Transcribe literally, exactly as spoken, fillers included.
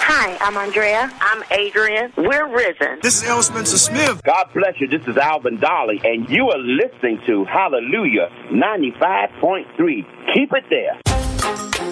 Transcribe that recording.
Hi, I'm Andrea. I'm Adrian. We're Risen. This is L. Spencer Smith. God bless you. This is Alvin Dolly, and you are listening to Hallelujah ninety-five point three. Keep it there.